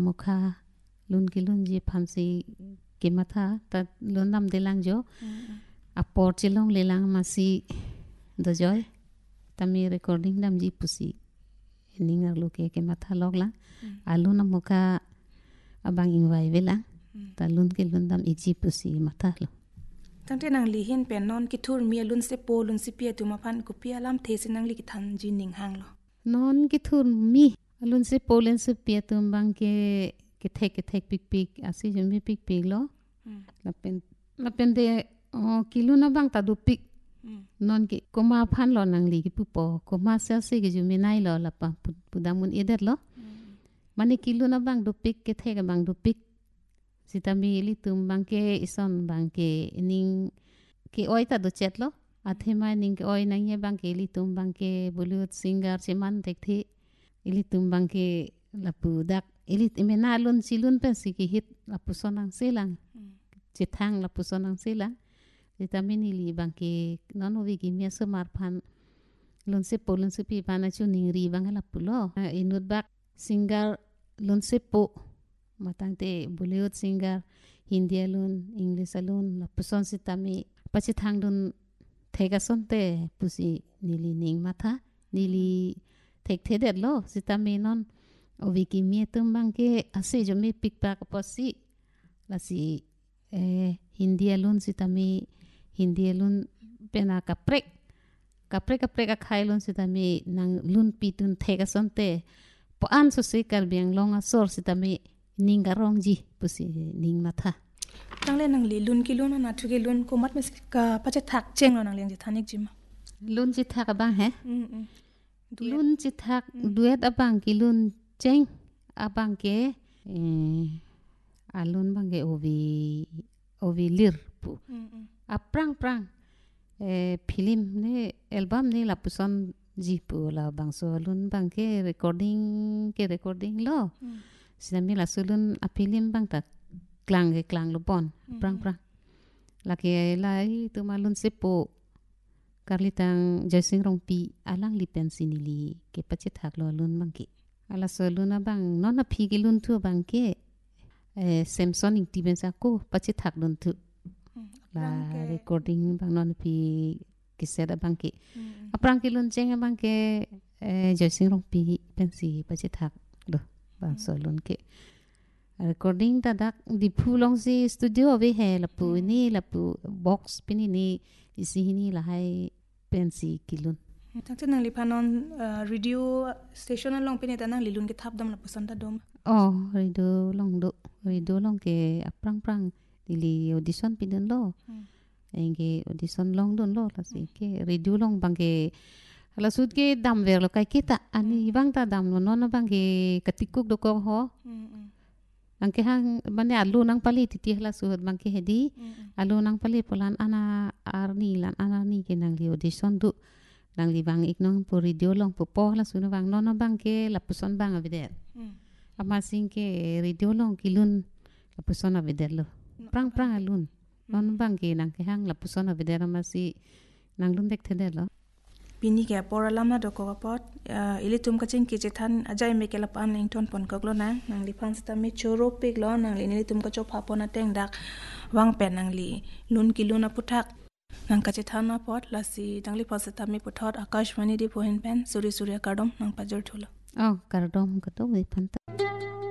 mukha lun ki lun ji phamsi ke matha ta lun nam delang jo apor chilong lelang masi do joy tami recording dam ji pusi ningar lo ke matha logla alun mukha abang ingwai vela ta lun ke lun dam iji pusi matha lo tangte nang li hin pen non ki thur mi lun se po lun si pia tu ma phan ku pia lam the sin nang li ki than ji ning hang lo non ki thur mi lun se po len se pia tu bang ke thek pik asi jumi pik lo la pen de ki lun na bang ta du pik non ki koma phan lo nang li ki pu po koma se ki jumi nai lo la pa pudamun edet lo mane ki lun na bang du pik ke thek bang du pik sitami li tum bang ke ison bang ke ning ke oi ta do chet lo athema ning ke oi nang ye bang ke li tum bang ke bollywood singer cheman tek thi li tum bang ke lapu dak ili imena lun silun pen si ki hit lapu sonang selang chithang lapu sonang selang sitami ni li bang ke non wi ki mia semar phan lun se po lun se pi pana chu ning ri bang lapu lo inut bak singer lun se po matang te Bollywood singer Hindi alun English alun la puson sitami pachi thang dun thega sonte pusi nili ning matha nili thek thedet lo sitami non oviki mi tumbang ke ase jo mi pikpa ka posi la si Hindi alun sitami Hindi alun pena kaprek ka khailun sitami nang lun pitun thega sonte po an so se kar biang longa sor sitami ning garong ji pusi ning matha tang le nang li lun ki lun na thu ke lun ko mat mes ka pache thak cheng lo nang leng ji thanik jim lun ji thak abang he lun ji thak duet abang ki lun cheng abang ke alun bang ke ovi lir pu aprang film ne album ne la puson ji pu la bang so lun bang ke recording lo sinami la sulun apilim bang tak klang lo bon prang la ke lai tu malun sepo karlitang jaising rongpi alang li pensinili ke pache thak lo lun bang ke ala soluna bang non aphi ki lun thu bang ke samsung active sa ko pache thak lun thu la recording bang non aphi ki seda bang ke aprang ki lun cheng bang ke jaising rongpi pensi pache thak do bang solun ke recording ta dak di phulong si studio we he la pu box pini ni isi ni la hai pensi kilun tang nang li panon radio station long pini ta nang li lun ke thap dam la pusan ta dom radio long ke aprang li audition pidun lo enge audition long don lo la si ke radio long bang ke la sud ke dam ver lo kai kita ani bang ta dam no non bang ke katikuk do ko ho ang ke hang mane alu nang pali titi la sud bang ke hedi alu nang pali polan ana arni lan ana ni ke nang li audition du nang li bang iknong po radio long po la sud bang non bang ke la puson bang avider ama sing ke radio long kilun la puson avider lo prang alun non bang ke nang ke hang la puson avider ama si nang lun dek thede lo pini ke poralam na doko pot ili tum kaching ki chethan ajai me ke lapan ning ton pon koglo na nang li phan sta me choro pik lo nang li ni tum ka cho pha pon ateng dak wang pen nang li lun ki luna puthak nang ka chethan na pot la si dang li phasa ta me puthot akashwani di pohin pen suri kardom nang pajor thulo kardom ka to we phan ta